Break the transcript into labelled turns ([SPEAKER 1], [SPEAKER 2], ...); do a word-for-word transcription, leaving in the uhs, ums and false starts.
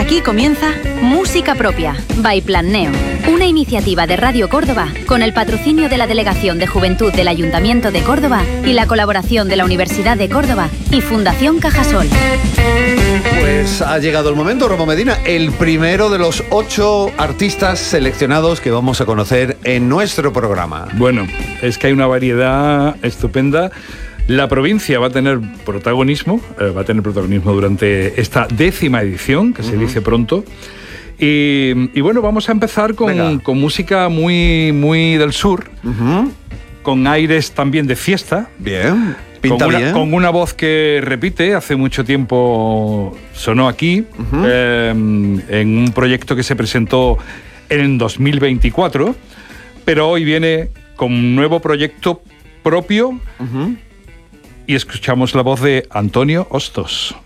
[SPEAKER 1] Aquí comienza Música Propia, by Planneo, una iniciativa de Radio Córdoba con el patrocinio de la Delegación de Juventud del Ayuntamiento de Córdoba y la colaboración de la Universidad de Córdoba y Fundación Cajasol.
[SPEAKER 2] Pues ha llegado el momento, Romo Medina, el primero de los ocho artistas seleccionados que vamos a conocer en nuestro programa.
[SPEAKER 3] Bueno, es que hay una variedad estupenda. La provincia va a tener protagonismo, eh, va a tener protagonismo durante esta décima edición, que uh-huh. se dice pronto. Y, y bueno, vamos a empezar con, con música muy, muy del sur, uh-huh. con aires también de fiesta.
[SPEAKER 2] Bien, pinta
[SPEAKER 3] con una,
[SPEAKER 2] bien.
[SPEAKER 3] Con una voz que repite, hace mucho tiempo sonó aquí, uh-huh. eh, en un proyecto que se presentó en dos mil veinticuatro, pero hoy viene con un nuevo proyecto propio. Uh-huh. Y escuchamos la voz de Antonio Hostos.